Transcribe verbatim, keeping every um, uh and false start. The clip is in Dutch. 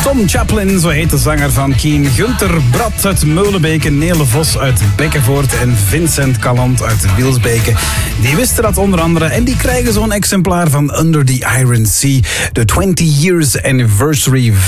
Tom Chaplin, zo heet de zanger van Keen. Gunther Brad uit Meulenbeke, Nele Vos uit Bekkenvoort en Vincent Caland uit Wilsbeke. Die wisten dat onder andere en die krijgen zo'n exemplaar van Under the Iron Sea. De twinty years anniversary